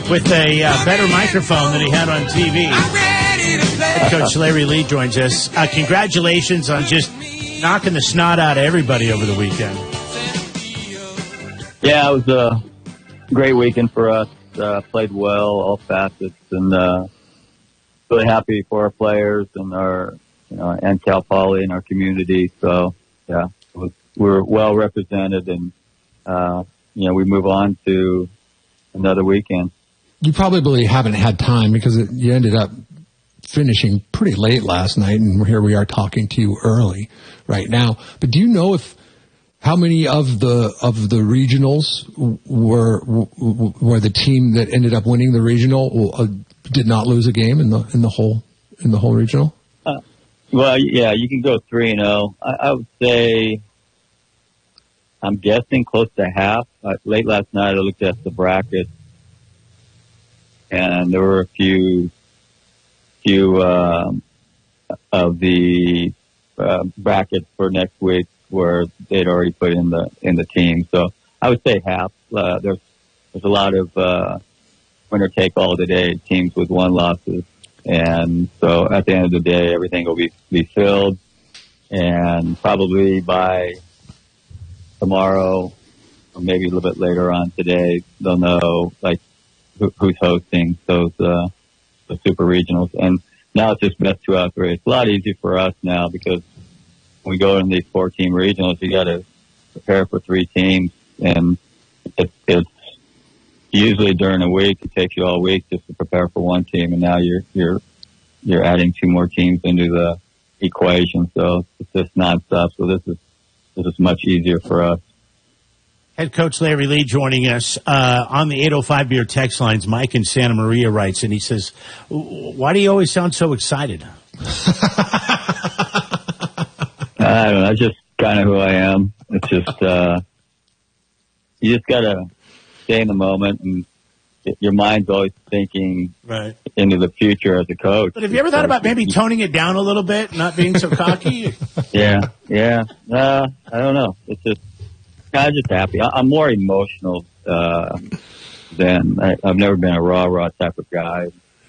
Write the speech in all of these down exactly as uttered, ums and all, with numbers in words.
with a uh, better microphone than he had on T V. Head coach Larry Lee joins us. Uh, congratulations on just knocking the snot out of everybody over the weekend. Yeah, it was a great weekend for us. Uh, played well, all facets, and uh, really happy for our players and our, you know, and Cal Poly and our community. So, yeah, it was, we're well represented, and uh, you know, we move on to another weekend. You probably haven't had time because it, you ended up finishing pretty late last night, and here we are talking to you early right now. But do you know if how many of the of the regionals were were the team that ended up winning the regional uh, did not lose a game in the in the whole in the whole regional? Uh, well, yeah, you can go three and zero. I, I would say I'm guessing close to half. Uh, late last night, I looked at the bracket, and there were a few few um, of the uh, brackets for next week where they'd already put in the in the team. So I would say half. Uh, there's there's a lot of uh, winner take all today teams with one losses, and so at the end of the day, everything will be be filled, and probably by tomorrow or maybe a little bit later on today, they'll know like who, who's hosting those uh, the super regionals. And now it's just best two out of three. It's a lot easier for us now because when we go in these four team regionals, you got to prepare for three teams, and it, it's usually during a week. It takes you all week just to prepare for one team, and now you're you're you're adding two more teams into the equation. So it's just nonstop. So this is this is much easier for us. Head coach Larry Lee joining us uh, on the eight oh five Beer text lines. Mike in Santa Maria writes, and he says, "Why do you always sound so excited?" I don't know. That's just kind of who I am. It's just, uh, you just got to stay in the moment, and your mind's always thinking right into the future as a coach. But have you ever thought about maybe toning it down a little bit, not being so cocky? yeah, yeah. Uh, I don't know. It's just, I'm just happy. I, I'm more emotional, uh, than, I, I've never been a rah-rah type of guy.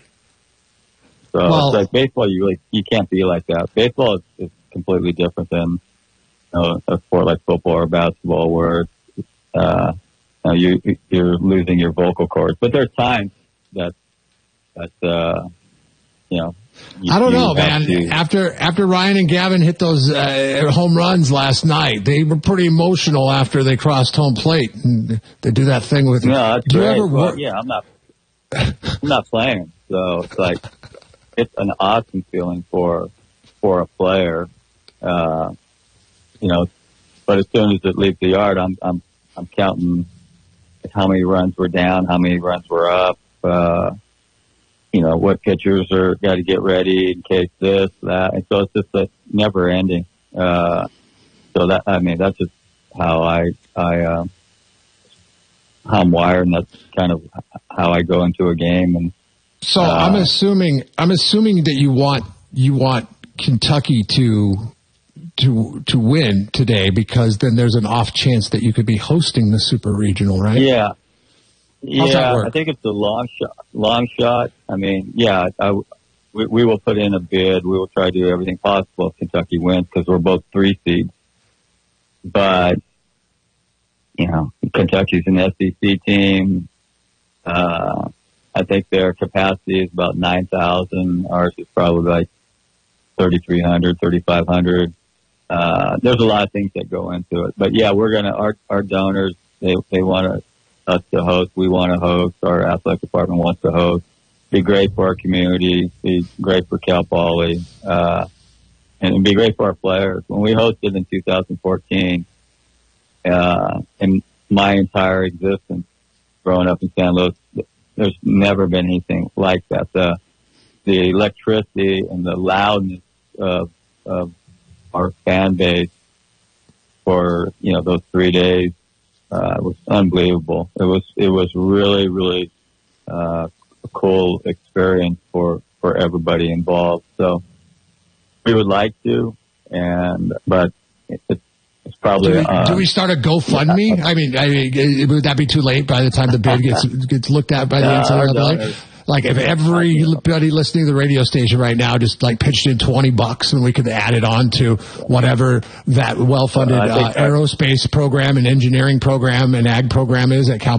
So well, it's like baseball, you really, you can't be like that. Baseball is, is completely different than, you know, a sport like football or basketball where uh, you know, you, you're losing your vocal cords. But there's times that that uh, you know. You, I don't know, man. To, after after Ryan and Gavin hit those uh, home runs last night, they were pretty emotional after they crossed home plate, and they do that thing with. No, that's do great. You ever well, work? Yeah, I'm not. I'm not playing, so it's like it's an awesome feeling for for a player. Uh, you know, but as soon as it leaves the yard, I'm, I'm, I'm counting how many runs were down, how many runs were up, uh, you know, what pitchers are got to get ready in case this, that. And so it's just a never ending. Uh, so that, I mean, that's just how I, I, uh, how I'm wired, and that's kind of how I go into a game. And so uh, I'm assuming, I'm assuming that you want, you want Kentucky to, to to win today, because then there's an off chance that you could be hosting the super regional, right? Yeah. How's that Yeah, work? I think it's a long shot. Long shot. I mean, yeah, I, we, we will put in a bid. We will try to do everything possible if Kentucky wins, because we're both three seeds. But, you know, Kentucky's an S E C team. Uh, I think their capacity is about nine thousand. Ours is probably like thirty-three hundred, thirty-five hundred. Uh, there's a lot of things that go into it, but yeah, we're gonna, our, our donors, they, they want us to host. We want to host. Our athletic department wants to host. Be great for our community. Be great for Cal Poly. Uh, and it'd be great for our players. When we hosted in two thousand fourteen, uh, in my entire existence growing up in San Luis, there's never been anything like that. The, the electricity and the loudness of, of our fan base for, you know, those three days, uh, was unbelievable. It was, it was really, really, uh, a cool experience for, for everybody involved. So we would like to, and, but it's, It's probably. Do we, uh, do we start a GoFundMe? I mean, I mean, would that be too late by the time the bid gets gets looked at by the No, N C double A? no. Like if everybody listening to the radio station right now just like pitched in twenty bucks and we could add it on to whatever that well-funded Uh, I uh, think that- aerospace program and engineering program and ag program is at Cal